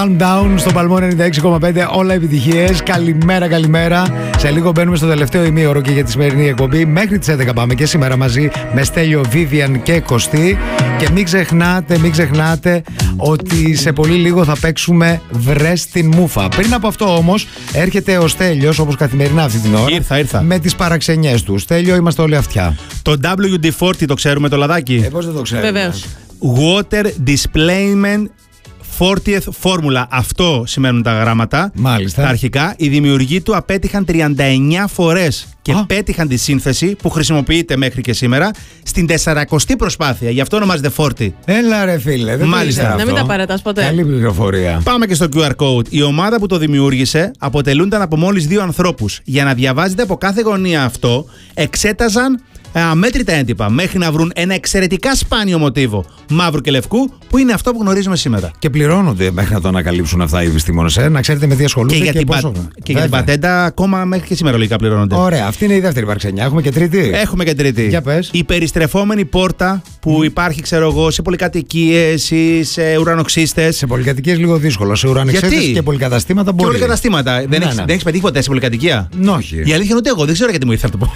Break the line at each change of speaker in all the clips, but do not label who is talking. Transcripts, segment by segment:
Calm Down στο Παλμό 96,5. Όλα επιτυχίες. Καλημέρα, καλημέρα. Σε λίγο μπαίνουμε στο τελευταίο ημίωρο και για τη σημερινή εκπομπή. Μέχρι τις 11 πάμε και σήμερα μαζί με Στέλιο, Βίβιαν και Κωστή. Και μην ξεχνάτε ότι σε πολύ λίγο θα παίξουμε Βρες την Μούφα. Πριν από αυτό όμως έρχεται ο Στέλιος, όπως καθημερινά αυτή την ώρα.
Ήρθα.
Με τις παραξενιές του. Στέλιο, είμαστε όλοι αυτιά.
Το WD-40 το ξέρουμε το λαδάκι.
Πώς δεν το ξέρουμε?
Βεβαίως.
Water Displacement 40th Formula. Αυτό σημαίνουν τα γράμματα.
Μάλιστα.
Τα αρχικά. Οι δημιουργοί του απέτυχαν 39 φορές και πέτυχαν τη σύνθεση που χρησιμοποιείται μέχρι και σήμερα στην 40η προσπάθεια. Γι' αυτό ονομάζεται 40.
Έλα ρε φίλε, δεν
Μάλιστα.
το
Να μην τα παρατάς ποτέ.
Καλή πληροφορία.
Πάμε και στο QR code. Η ομάδα που το δημιούργησε αποτελούνταν από μόλις 2 ανθρώπους. Για να διαβάζετε από κάθε γωνία αυτό, εξέταζαν αμέτρητα έντυπα μέχρι να βρουν ένα εξαιρετικά σπάνιο μοτίβο μαύρου και λευκού που είναι αυτό που γνωρίζουμε σήμερα.
Και πληρώνονται μέχρι να το ανακαλύψουν αυτά οι επιστήμονες. Να ξέρετε με τι ασχολούνται
Και για την πατέντα ακόμα μέχρι και σήμερα λογικά πληρώνονται.
Ωραία, αυτή είναι η δεύτερη παραξενιά. Έχουμε και τρίτη.
Έχουμε και τρίτη.
Για πες.
Η περιστρεφόμενη πόρτα που υπάρχει, ξέρω εγώ, σε πολυκατοικίες ή σε ουρανοξύστες.
Σε πολυκατοικίες λίγο δύσκολο. Σε ουρανοξύστες και πολυκαταστήματα μπορεί.
Και πολυκαταστήματα. Δεν έχεις πετύχει ποτέ σε πολυκατοικία?
Όχι.
Η αλήθεια είναι ότι εγώ δεν ξέρω γιατί μου ήρθε να το πω.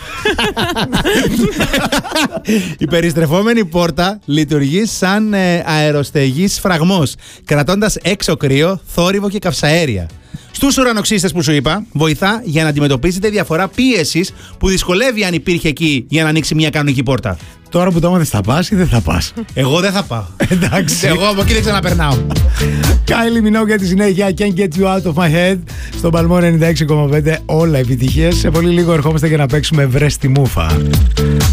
Η περιστρεφόμενη πόρτα λειτουργεί σαν αεροστεγής σφραγμός, κρατώντας έξω κρύο, θόρυβο και καυσαέρια. Στους ουρανοξύστες που σου είπα, βοηθά για να αντιμετωπίσετε διαφορά πίεσης που δυσκολεύει αν υπήρχε εκεί για να ανοίξει μια κανονική πόρτα.
Τώρα που το έμαθες, θα πας ή δεν θα πας?
Εγώ δεν θα πάω.
Εντάξει.
Εγώ από εκεί δεν ξαναπερνάω.
Kylie Minogue για τη συνέχεια. Can't get you out of my head. Στον Παλμό 96,5. Όλα επιτυχίες. Σε πολύ λίγο ερχόμαστε για να παίξουμε Βρες τη Μούφα.